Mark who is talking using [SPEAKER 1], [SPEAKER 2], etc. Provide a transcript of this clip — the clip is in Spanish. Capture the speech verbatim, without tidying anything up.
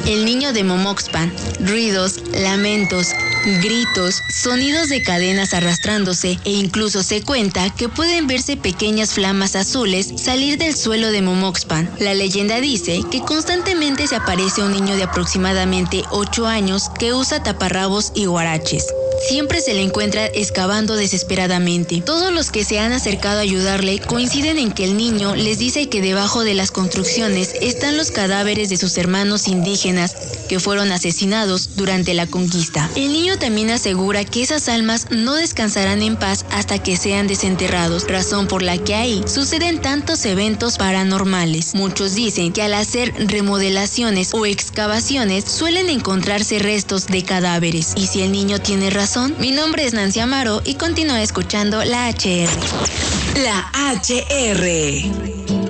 [SPEAKER 1] El niño de Momoxpan. Ruidos, lamentos, gritos, sonidos de cadenas arrastrándose e incluso se cuenta que pueden verse pequeñas flamas azules salir del suelo de Momoxpan. La leyenda dice que constantemente se aparece un niño de aproximadamente ocho años que usa taparrabos y huaraches. Siempre se le encuentra excavando desesperadamente. Todos los que se han acercado a ayudarle coinciden en que el niño les dice que debajo de las construcciones están los cadáveres de sus hermanos indígenas que fueron asesinados durante la conquista. El niño también asegura que esas almas no descansarán en paz hasta que sean desenterrados, razón por la que ahí suceden tantos eventos paranormales. Muchos dicen que al hacer remodelaciones o excavaciones suelen encontrarse restos de cadáveres. Y si el niño tiene razón, mi nombre es Nancy Amaro y continúa escuchando la H R.
[SPEAKER 2] La H R.